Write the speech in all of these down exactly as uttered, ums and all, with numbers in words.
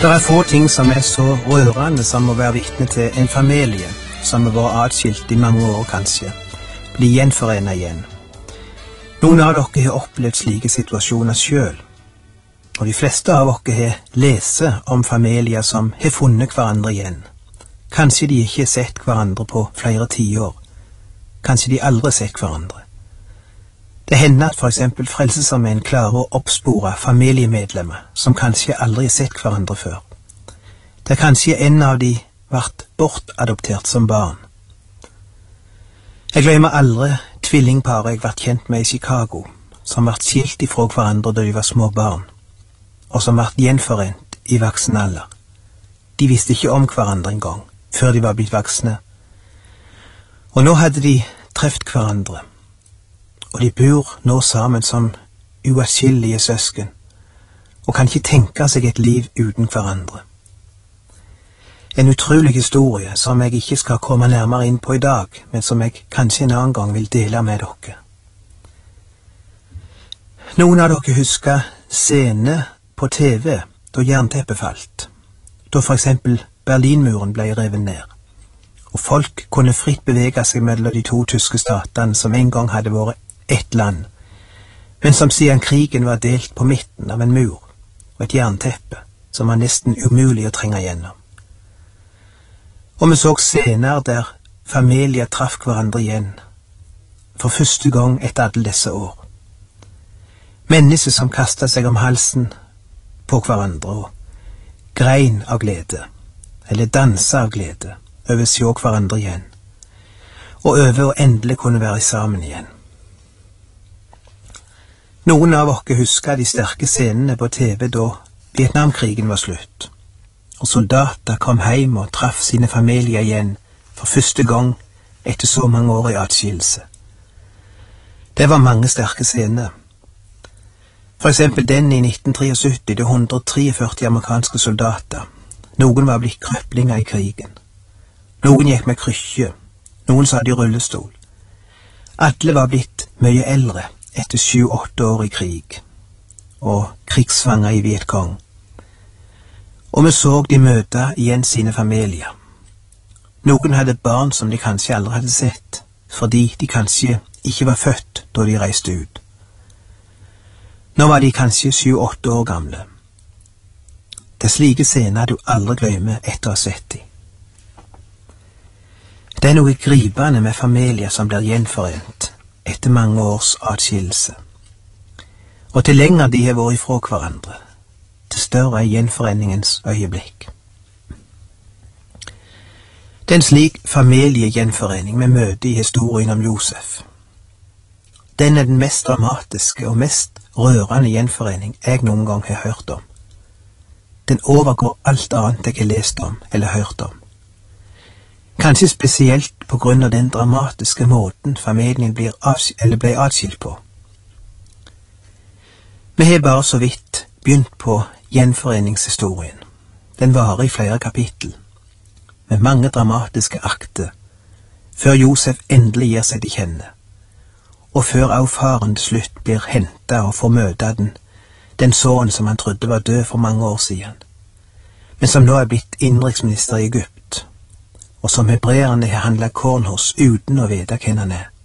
Det er få ting som er så rørende som å være vitne til en familie som har vært atskilt i mange år kanskje, bli gjenforenet igjen. Noen av dere har opplevd slike situasjoner selv, og de fleste av dere har lest om familier som har funnet hverandre igjen. Kanskje de ikke har sett hverandre på flere tiår, kanskje de aldri har sett hverandre. Det hender at for eksempel Frelsesarmeen klarer å oppspore familiemedlemmer som kanskje aldri har sett hverandre før. Der kanskje en av de vært bortadoptert som barn. Jeg glemmer aldri tvillingparet jeg vært kjent med i Chicago, som vært skilt ifra hverandre da de var små barn, og som vært gjenforent i voksen alder. De visste ikke om hverandre en gang, før de var blitt voksne. Og nå hadde de treft hverandre, og de bor nå sammen som uatskillelige søsken, og kan ikke tenke seg et liv uten hverandre. En utrolig historie som jeg ikke skal komme nærmere inn på i dag, men som jeg kanskje en annen gang vil dele med dere. Noen av dere husker scene på T V da jernteppet falt, da for eksempel Berlinmuren ble revet ned, og folk kunne fritt bevege seg mellom de to tyske statene som en gang hadde vært ett land, men som siden krigen var delt på midten av en mur og et jernteppe som var nesten umulig å trenge gjennom. Og vi så scener der familier traff hverandre igjen, for første gang etter alle disse år. Mennesker som kastet seg om halsen på hverandre og grein av glede, eller dansa av glede, over å se hverandre igjen, og over å endelig kunne være sammen igjen. Noen av dere husker de sterke scenene på T V da Vietnamkrigen var slutt, og soldater kom hjem og traff sine familier igjen for første gang etter så mange år i atskillelse. Det var mange sterke scener. For eksempel den i nitten syttitre, det hundre og førtitre amerikanske soldater. Noen var blitt krøplinger i krigen. Noen gikk med krykke, noen satt i rullestol. Alle var blitt mye eldre etter sju-åtte år i krig, og krigsfanger i Vietcong. Og vi så de møte igjen sine familier. Noen hadde barn som de kanskje aldri hadde sett, fordi de kanskje ikke var født da de reiste ut. Nå var de kanskje sju-åtte år gamle. Det slike scener du aldri glemmer etter å ha sett de. Det er noe gripende med familier som blir gjenforent etter mange års atskillelse. Og til lenger de har vært ifra hverandre, til større er gjenforeningens øyeblikk. Det er en slik familiegjenforening vi møter i historien om Josef. Den er den mest dramatiske og mest rørende gjenforening jeg noen gang har hørt om. Den overgår alt annet jeg har lest om eller hørt om. Kanskje spesielt på grunn av den dramatiske måten familien blir avskilt, eller ble atskilt på. Vi har bare så vidt begynt på gjenforeningshistorien. Den varer i flere kapittel, med mange dramatiske akter, før Josef endelig gir seg til kjenne, og før også faren til slutt blir hentet og får møte den, den sønnen som han trodde var død for mange år siden, men som nå er blitt innenriksminister i Egypt, og som hebreerne har handlet korn hos uten å vite hvem han er.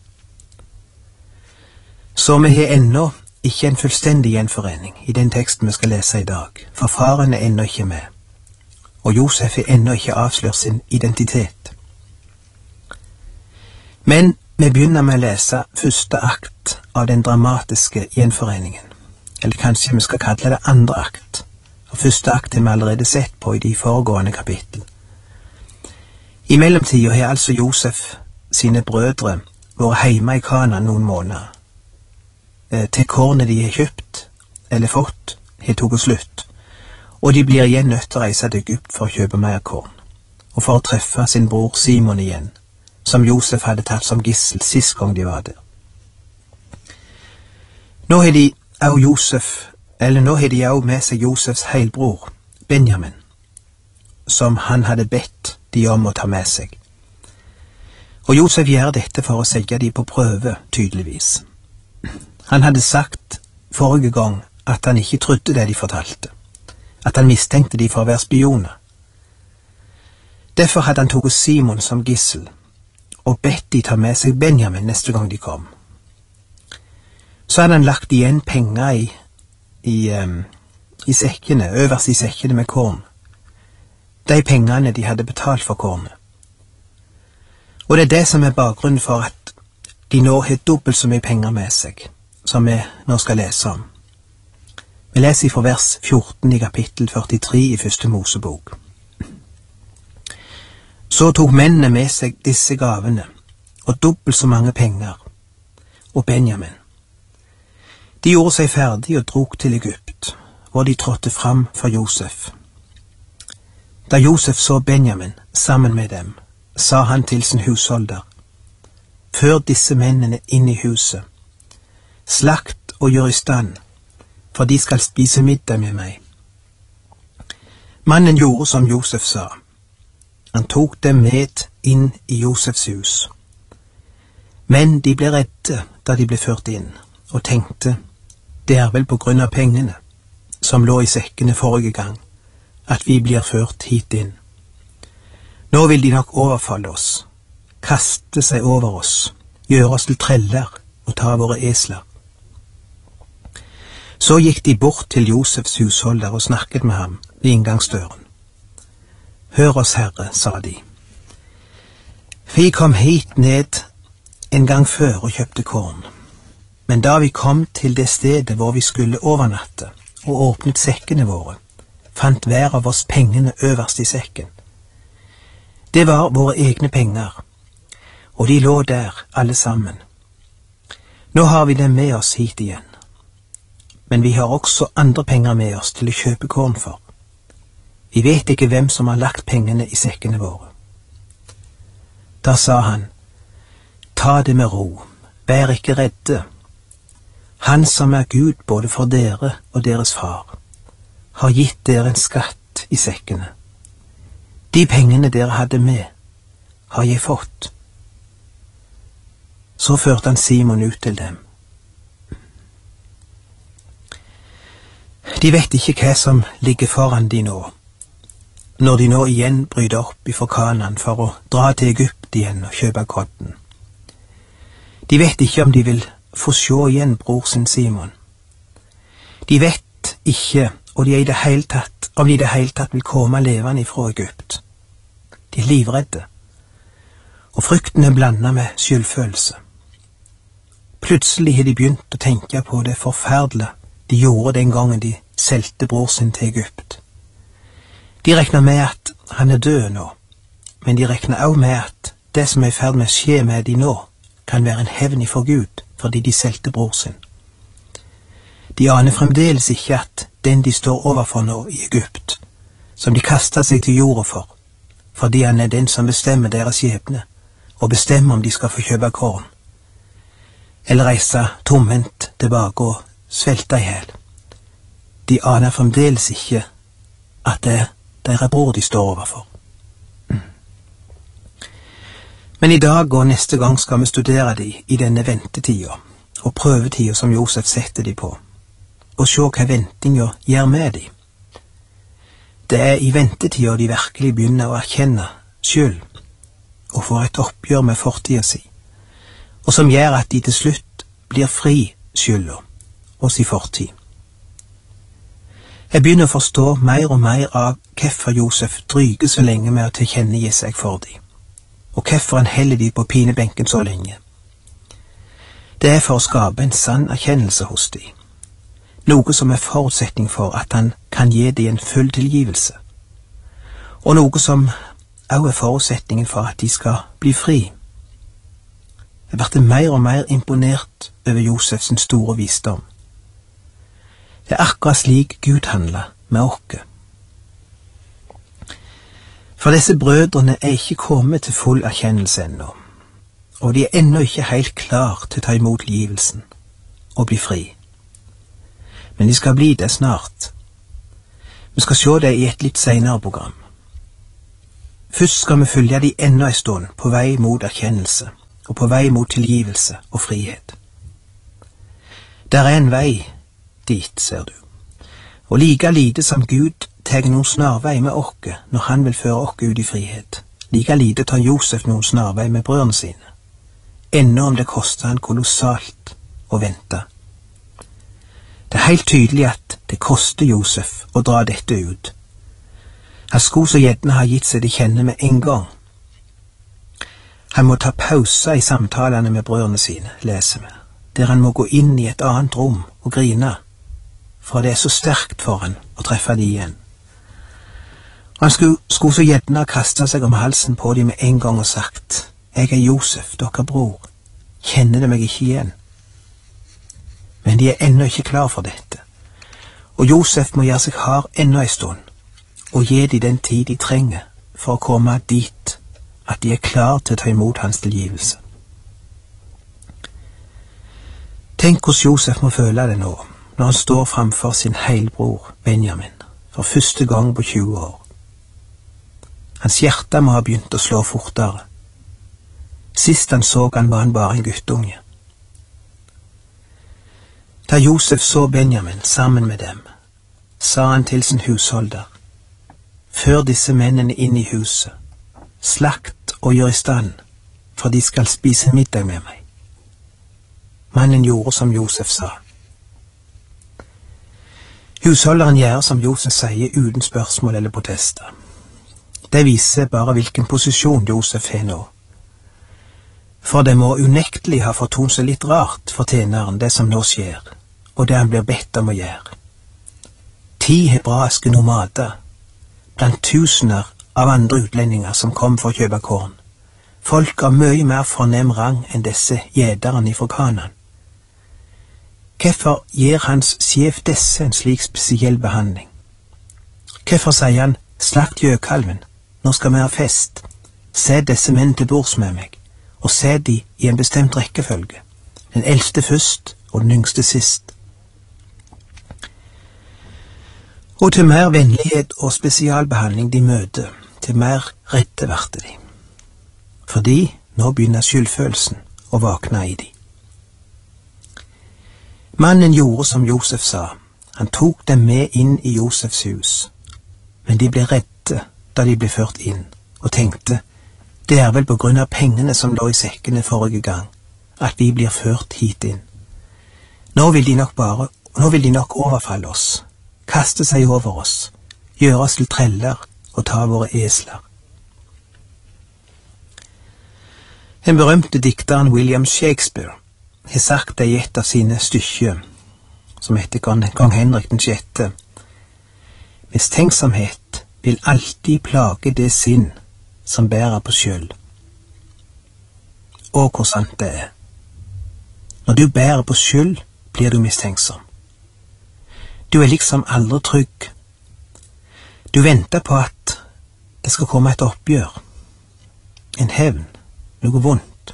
Så vi har ennå ikke en fullstendig gjenforening i den teksten vi skal lese i dag, for faren er ennå ikke med, og Josef har ennå ikke avslørt sin identitet. Men vi begynner med å lese første akt av den dramatiske gjenforeningen, eller kanskje vi skal kalle det andre akt, og første akt har vi allerede sett på i de foregående kapittel. I mellomtiden har altså Josef sine brødre vært hjemme i Kana noen måneder, til kornet de har kjøpt, eller fått, har tatt slutt, og de blir igjen nødt til å reise til Egypt for å kjøpe mer korn, og for å treffe sin bror Simon igjen, som Josef hadde tatt som gissel sist gang de var der. Nå har de også Josef, eller nå har de også med seg Josefs heilbror, Benjamin, som han hadde bedt de om å ta med seg. Og Josef gjør dette for å sette de på prøve, tydeligvis. Han hadde sagt forrige gang at han ikke trodde det de fortalte, at han mistenkte de for å være spioner. Derfor hadde han tatt Simon som gissel, og bedt de ta med seg Benjamin neste gang de kom. Så hadde han lagt igjen penger i, i, um, i sekkene, øverst i sekkene med korn. De pengene de hadde betalt for kornet. Og det er det som er bakgrunnen for at de nå har dobbelt så mye penger med seg, som vi nå skal lese om. Vi leser fra vers fjorten i kapittel førtitre i første Mosebok. Så tok mennene med seg disse gavene, og dobbelt så mange penger, og Benjamin. De gjorde seg ferdig og drog til Egypt, hvor de trådte fram for Josef. Da Josef så Benjamin sammen med dem, sa han til sin husholder: Før disse mennene inn i huset, slakt og gjør i stand, for de skal spise middag med meg. Mannen gjorde som Josef sa. Han tok dem med inn i Josefs hus. Men de ble redde da de ble ført inn, og tenkte, det er vel på grunn av pengene, som lå i sekkene forrige gang, at vi blir ført hit inn. Nå vil de nok overfalle oss, kaste seg over oss, gjøre oss til treller og ta våre esler. Så gikk de bort til Josefs husholder og snakket med ham ved inngangsdøren. Hør oss, Herre, sa de. Vi kom hit ned en gang før og kjøpte korn. Men da vi kom til det stedet hvor vi skulle overnatte og åpnet sekkene våre, fant hver av oss pengene øverst i sekken. Det var våre egne penger, og de lå der alle sammen. Nå har vi dem med oss hit igjen. Men vi har også andre penger med oss til å kjøpe korn for. Vi vet ikke hvem som har lagt pengene i sekkene våre. Da sa han, ta det med ro, vær ikke redde. Han som er Gud både for dere og deres far, har gitt dere en skatt i sekkene. De pengene dere hadde med, har jeg fått. Så førte han Simon ut til dem. De vet ikke hva som ligger foran de nå, når de nå igjen bryter opp ifra Kanaan for å dra til Egypt igjen og kjøpe kodden. De vet ikke om de vil få se igjen bror sin Simon. De vet ikke og de er i det hele tatt, om de i det hele tatt vil komme levende ifra Egypt. De er livredde, og frykten er blandet med skyldfølelse. Plutselig har de begynt å tenke på det forferdelige de gjorde den gangen de selte bror sin til Egypt. De regner med at han er død nå, men de regner også med at det som er i ferd med å skje med de nå, kan være en hevn for Gud, fordi de selte bror sin. De aner fremdeles ikke at den de står overfor nå i Egypt, som de kastet seg til jorda for, fordi han er den som bestemmer deres skjebne, og bestemmer om de skal få kjøpe korn, eller reise tomhendt tilbake og svelte i hel. De aner fremdeles ikke at det er deres bror de står overfor. Men i dag og neste gang skal vi studere de i denne ventetida og prøvetida som Josef setter de på, og se hva ventinga gjør med de. Det er i ventetida de virkelig begynner å erkjenne skyld og får et oppgjør med fortida si, og som gjør at de til slutt blir fri skylda og si fortid. Jeg begynner å forstå mer og mer av hvorfor Josef dryger så lenge med å tilkjennegi seg for de, og hvorfor han heller de på pinebenken så lenge. Det er for å skape en sann erkjennelse hos de, noe som er forutsetning for at han kan gi de en full tilgivelse, og noe som også er forutsetningen for at de skal bli fri. Jeg ble mer og mer imponert over Josefs store visdom. Det er akkurat slik Gud handler med oss. For disse brødrene er ikke kommet til full erkjennelse ennå, og de er ennå ikke helt klar til å ta imot livelsen og bli fri. Men de skal bli det snart. Vi skal se det i et litt senere program. Først skal vi følge de ennå en stund på vei mot erkjennelse, og på vei mot tilgivelse og frihet. Der er en vei dit, ser du. Og like lite som Gud tar noen snarvei med okke når han vil føre okke ut i frihet. Like lite tar Josef noen snarvei med brødrene sine, ennå om det koster han kolossalt å vente. Det er helt tydelig at det koster Josef å dra dette ut. Han skulle så gjerne ha gitt seg det kjenne med en gang. Han må ta pauser i samtalene med brødrene sine, leser vi, der han må gå inn i et annet rom og grine, for det er så sterkt for han å treffe de igjen. Han skulle, skulle så gjerne ha kastet seg om halsen på dem med en gang og sagt, «Jeg er Josef, dere bror, kjenner det meg ikke igjen?» Men de er ennå ikke klar for dette, og Josef må gjøre seg hard ennå en stund, og gi de den tid de trenger for å komme dit at de er klar til å ta imot hans tilgivelse. Tenk hvordan Josef må føle det nå, når han står framfor sin heilbror Benjamin, for første gang på tjue år. Hans hjerte må ha begynt å slå fortere. Sist han så han var han bare en guttunge. Da Josef så Benjamin sammen med dem, sa han til sin husholder, «Før disse mennene inn i huset, slakt og gjør i stand, for de skal spise middag med meg.» Mannen gjorde som Josef sa. Husholderen gjør som Josef sier uten spørsmål eller protester. Det viser bare hvilken posisjon Josef har nå. For det må unektelig ha fortont seg litt rart for tjeneren det som nå skjer, og det han blir bedt om å gjøre. Ti hebraiske nomader, blant tusener av andre utlendinger som kom for å kjøpe korn, folk av mye mer fornem rang enn disse gjederne ifra Kanaan. Hvorfor gir hans sjef disse en slik spesiell behandling? Hvorfor sier han, slakt gjøkalven, nå skal vi ha fest, se disse menn til bords med meg, og se de i en bestemt rekkefølge, den eldste først og den yngste sist. Og til mer vennlighet og spesialbehandling de møter, til mer redde varte de. Fordi nå begynner skyldfølelsen å vakne i de. Mannen gjorde som Josef sa, han tok dem med inn i Josefs hus, men de ble redde da de ble ført inn, og tenkte, det er vel på grunn av pengene som lå i sekkene forrige gang, at vi blir ført hit inn. Nå vil de nok bare, nå vil de nok overfalle oss, kaste seg over oss, gjøre oss til treller og ta våre esler. Den berømte dikteren William Shakespeare har sagt det i et av sine stykker, som heter Kong Henrik den sjette. Mistenksomhet vil alltid plage det sinn som bærer på skyld. Og hvor sant det er. Når du bærer på skyld, blir du mistenksom. Du er liksom aldri trygg. Du venter på at det skal komme et oppgjør, en hevn, noe vondt.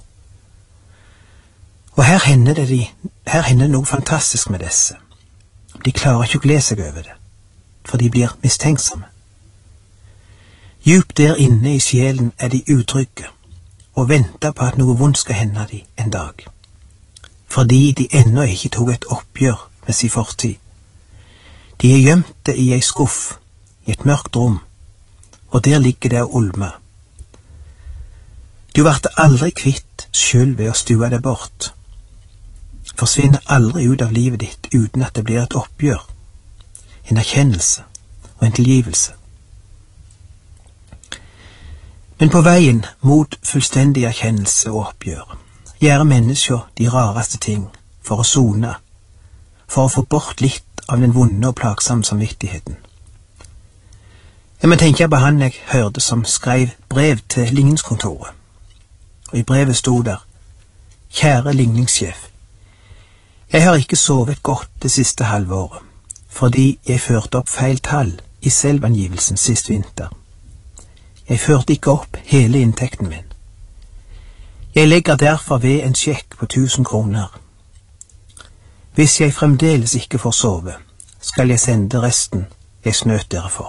Og her hender det, de, her hender det noe fantastisk med disse. De klarer ikke å glede seg over det, for de blir mistenksomme. Djupt der inne i sjelen er de utrygge, og venter på at noe vondt skal hende de en dag, fordi de ennå ikke tok et oppgjør med sin fortid. De er gjemte i ei skuff, i et mørkt rom, og der ligger det å ulme. Du vart aldri kvitt skyld ved å stue det bort. Forsvinner aldri ut av livet ditt uten at det blir et oppgjør, en erkjennelse og en tilgivelse. Men på veien mot fullstendig erkjennelse og oppgjør gjør mennesker de rareste ting for å sone, for å få bort litt av den vonde og plagsomme samvittigheten. Jeg må tenke på han jeg hørte som skrev brev til ligningskontoret, og i brevet stod der, kjære ligningssjef, jeg har ikke sovet godt det siste halvåret, fordi jeg førte opp feil tall i selvangivelsen sist vinter. Jeg førte ikke opp hele inntekten min. Jeg legger derfor ved en sjekk på tusen kroner. Hvis jeg fremdeles ikke får sove, skal jeg sende resten jeg snøt dere for.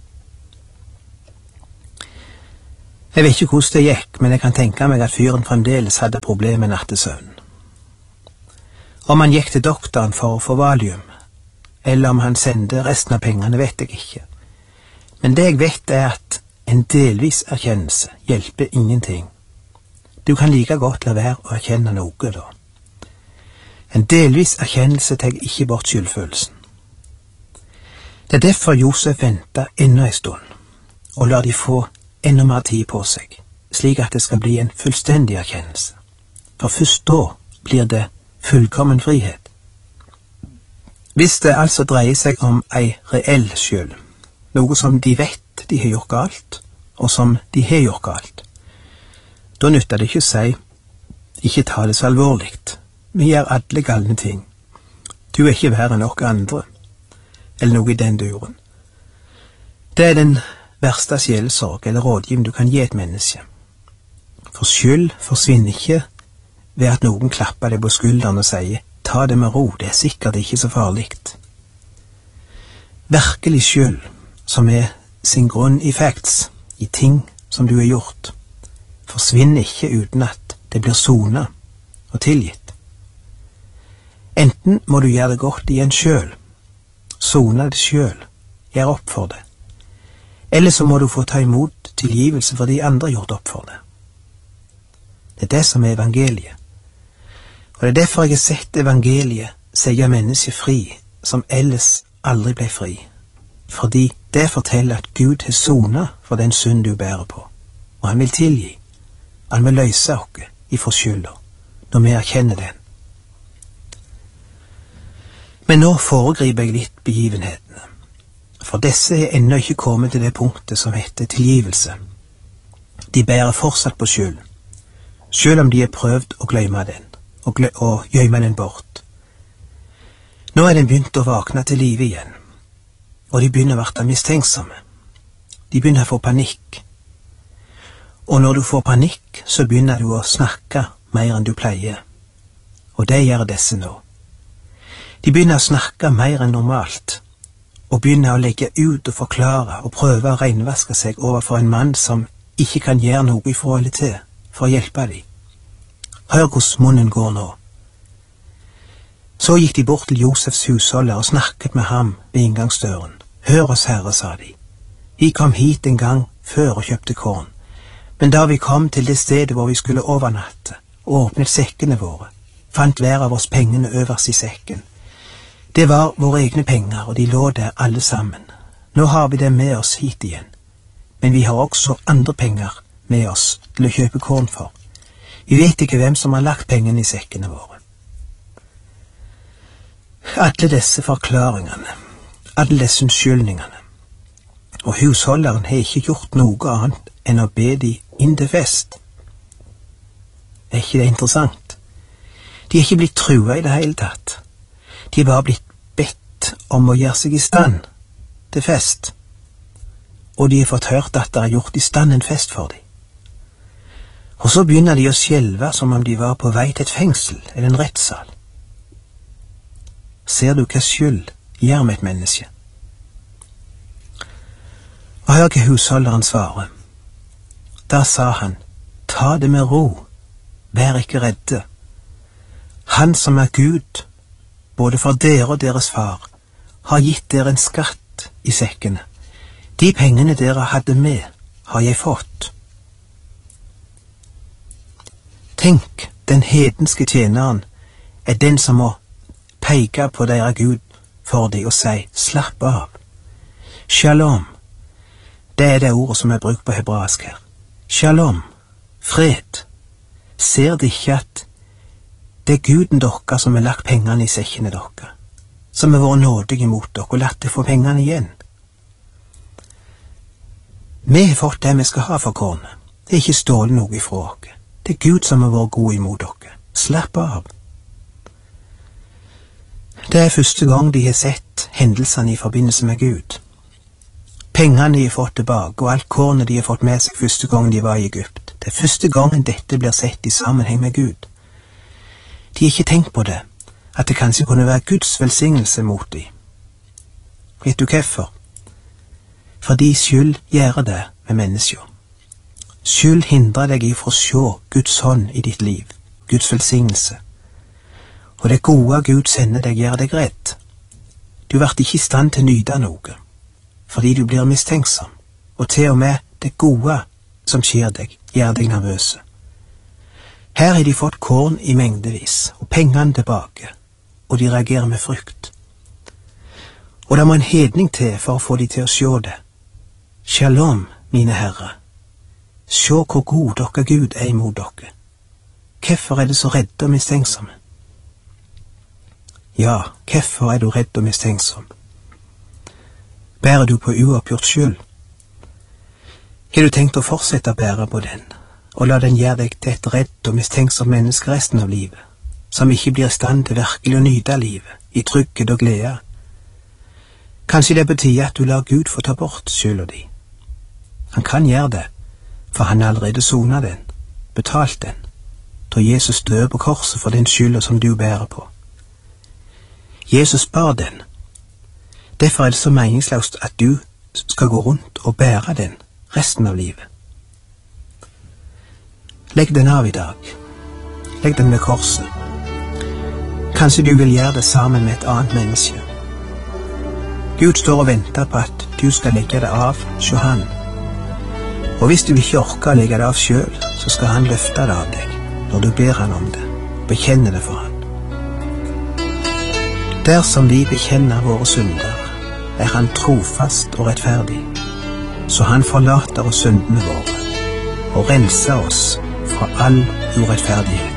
Jeg vet ikke hvordan det gikk, men jeg kan tenke meg at fyren fremdeles hadde problemer med nattesøvn. Om han gikk til doktoren for å få valium, eller om han sendte resten av pengene, vet jeg ikke. Men det jeg vet er at en delvis erkjennelse hjelper ingenting. Du kan like godt la være å erkjenne noe da. En delvis erkjennelse tar ikke bort skyldfølelsen. Det er derfor Josef ventet enda en stund, og lar de få enda mer tid på seg, slik at det skal bli en fullstendig erkjennelse. For først da blir det fullkommen frihet. Hvis det altså dreier seg om ei reell skyld, noe som de vet de har gjort galt, og som de har gjort galt, da nytter det ikke å si, ikke ta det så alvorligt, vi gjør alle galne ting, du er ikke verre enn noen andre, eller noe i den duren. Det er den verste sjelesorg eller rådgivning du kan gi et menneske. For skyld forsvinner ikke ved at noen klapper deg på skulderen og sier, ta det med ro, det er sikkert ikke så farligt. Virkelig skyld, som er sin grunn i facts, i ting som du har gjort, forsvinner ikke uten at det blir sonet og tilgitt. Enten må du gjøre det godt igjen sjøl, sone det sjøl, gjøre opp for det, eller så må du få ta imot tilgivelse for de andre har gjort opp for det. Det er det som er evangeliet. Og det er derfor jeg har sett evangeliet sette mennesket fri, som ellers aldri ble fri. Fordi det forteller at Gud har sonet for den synd du bærer på. Og han vil tilgi. Han vil løse oss ifra skylda, når vi erkjenner den. Men nå foregriper jeg litt begivenhetene. For disse er ennå ikke kommet til det punktet som heter tilgivelse. De bærer fortsatt på skyld, selv om de har prøvd å glemme den, og, glø og gjemme den bort. Nå er den begynt å vakne til live igjen, og de begynner å være mistenksomme. De begynner å få panikk. Og når du får panikk, så begynner du å snakke mer enn du pleier. Og det gjør disse nå. De begynner å snakke mer enn normalt, og begynner å legge ut og forklare og prøve å renvaske seg overfor en mann som ikke kan gjøre noe i forhold til for å hjelpe dem. Hør hvordan munnen går nå. Så gikk de bort til Josefs husholder og snakket med ham ved inngangsdøren. Hør oss, Herre, sa de. Vi kom hit en gang før og kjøpte korn, men da vi kom til det stedet hvor vi skulle overnatte og åpnet sekkene våre, fant hver av oss pengene øverst i sekken. Det var våre egne penger, og de lå der alle sammen. Nå har vi dem med oss hit igjen, men vi har også andre penger med oss til å kjøpe korn for. Vi vet ikke hvem som har lagt pengene i sekkene våre. Alle disse forklaringene, alle disse unnskyldningene, og husholderen har ikke gjort noe annet enn å be de inn til fest. Er ikke det interessant? De er ikke blitt trua i det hele tatt. De er bare blitt bedt om å gjøre seg i stand til fest, og de har fått hørt at det er gjort i stand en fest for dem. Og så begynner de å skjelve som om de var på vei til et fengsel eller en rettssal. Ser du hva skyld gjør med et menneske? Og hør hva husholderen svarer. Da sa han, ta det med ro, vær ikke redde. Han som er Gud, både for dere og deres far, har gitt dere en skatt i sekkene. De pengene dere hadde med, har jeg fått. Tenk, den hedenske tjeneren er den som må peke på deres Gud for deg og si, slapp av. Shalom, det er det ordet som er brukt på hebraisk her. Shalom, fred. Ser de ikke at det er Guden dere som har lagt pengene i sekkene dere, som har vært nådige mot dere og latt dere få pengene igjen? Vi har fått det vi skal ha for kornet. Det er ikke stålet noe ifra oss. Det er Gud som har vært god imot dere. Slapp av. Det er første gang de har sett hendelsene i forbindelse med Gud. Pengene de har fått tilbake, og alt kornet de har fått med seg første gang de var i Egypt. Det er første gangen dette blir sett i sammenheng med Gud. De har ikke tenkt på det, at det kanskje kunne være Guds velsignelse mot dem. Vet du hvorfor? Fordi skyld gjør det med mennesker. Skyld hindrer deg i å se Guds hånd i ditt liv, Guds velsignelse. Og det gode Gud sender deg gjør deg redd. Du blir ikke i stand til å nyte noe. fordi du blir mistenksom, og til og med det gode som skjer deg, gjør deg nervøse. Her har de fått korn i mengdevis, og pengene tilbake, og de reagerer med frykt. Og det må en hedning til for å få de til å se det. Shalom, mine herrer. Se hvor god dere Gud er imot dere. Hvorfor er det så redde og mistenksomme? Ja, hvorfor er du redd og mistenksom? Bærer du på uoppgjort skyld? Har du tenkt å fortsette å bære på den, og la den gjøre deg til et redd og mistenksom menneske resten av livet, som ikke blir i stand til virkelig å nyte livet, i trygghet og glede? Kanskje det betyr at du lar Gud få ta bort skylda di. Han kan gjøre det, for han har allerede sonet den, betalt den, da Jesus døde på korset for den skylda som du bærer på. Jesus bar den. Derfor er det så meningsløst at du skal gå rundt og bære den resten av livet. Legg den av i dag. Legg den ved korset. Kanskje du vil gjøre det sammen med et annet menneske. Gud står og venter på at du skal legge det av hos han. Og hvis du ikke orker å legge det av selv, så skal han løfte det av deg når du ber han om det, bekjenne det for han. Dersom vi bekjenner våre synder, er han trofast og rettferdig, så han forlater oss syndene våre og renser oss fra all urettferdighet.